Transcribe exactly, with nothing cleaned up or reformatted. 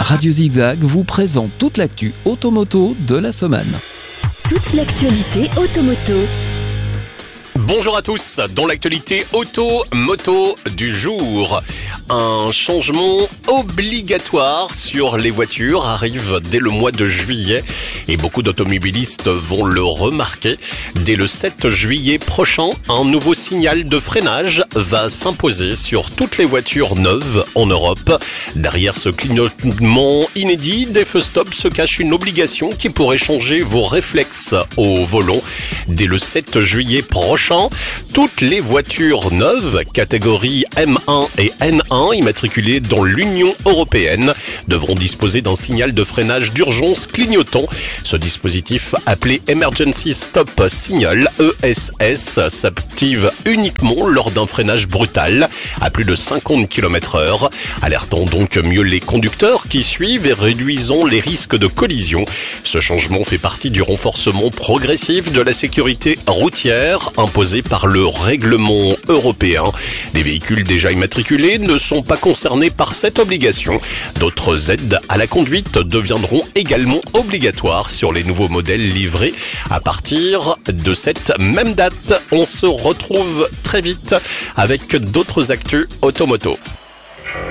Radio Zigzag vous présente toute l'actu automoto de la semaine. Toute l'actualité automoto. Bonjour à tous, dans l'actualité auto-moto du jour, un changement obligatoire sur les voitures arrive dès le mois de juillet et beaucoup d'automobilistes vont le remarquer. Dès le sept juillet prochain, un nouveau signal de freinage va s'imposer sur toutes les voitures neuves en Europe. Derrière ce clignotement inédit des feux stop se cache une obligation qui pourrait changer vos réflexes au volant. Dès le sept juillet prochain, toutes les voitures neuves, catégorie M un et N un, immatriculées dans l'Union européenne, devront disposer d'un signal de freinage d'urgence clignotant. Ce dispositif, appelé Emergency Stop Signal, E S S, s'active uniquement lors d'un freinage brutal à plus de cinquante kilomètres heure, alertant donc mieux les conducteurs qui suivent et réduisant les risques de collision. Ce changement fait partie du renforcement progressif de la sécurité routière imposé par le règlement européen. Les véhicules déjà immatriculés ne sont pas concernés par cette obligation. D'autres aides à la conduite deviendront également obligatoires sur les nouveaux modèles livrés à partir de cette même date. On se retrouve très vite avec d'autres actus automoto.